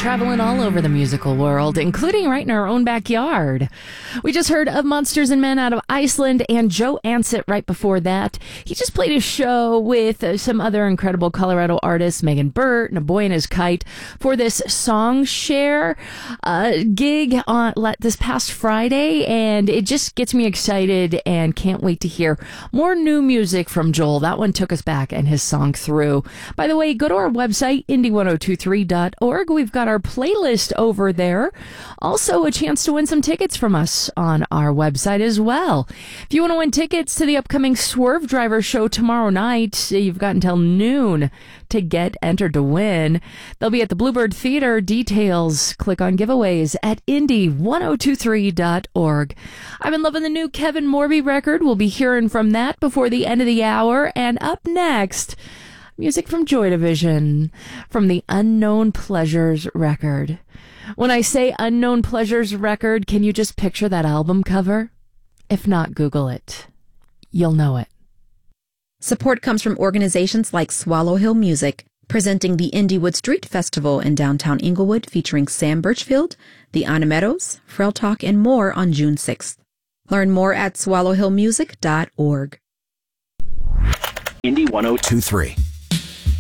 traveling all over the musical world, including right in our own backyard. We just heard of Monsters and Men out of Iceland and Joe Ansett right before that. He just played a show with some other incredible Colorado artists, Megan Burt and A Boy and His Kite, for this Song Share gig on this past Friday, and it just gets me excited and can't wait to hear more new music from Joel. That one took us back and his song Through. By the way, go to our website, indie1023.org. We've got our playlist over there. Also, a chance to win some tickets from us on our website as well. If you want to win tickets to the upcoming Swerve Driver show tomorrow night, you've got until noon to get entered to win. They'll be at the Bluebird Theater. Details, click on giveaways at indie1023.org. I've been loving the new Kevin Morby record. We'll be hearing from that before the end of the hour. And up next, music from Joy Division from the Unknown Pleasures record. When I say Unknown Pleasures record, can you just picture that album cover? If not, Google it. You'll know it. Support comes from organizations like Swallow Hill Music, presenting the Indywood Street Festival in downtown Inglewood featuring Sam Birchfield, the Anna Meadows, Frel Talk, and more on June 6th. Learn more at swallowhillmusic.org. Indy 1023.